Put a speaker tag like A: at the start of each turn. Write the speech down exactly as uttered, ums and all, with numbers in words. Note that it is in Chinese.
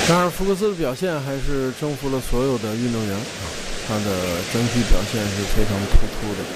A: 然而，福克斯的表现还是征服了所有的运动员啊，他的整体表现是非常突出的。